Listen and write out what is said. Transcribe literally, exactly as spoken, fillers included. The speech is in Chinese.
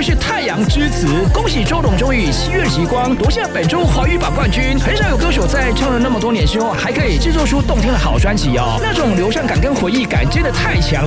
是太阳之子。恭喜周董终于七月极光夺下本周华语榜冠军。很少有歌手在唱了那么多年之后，还可以制作出动听的好专辑哦，那种流畅感跟回忆感真的太强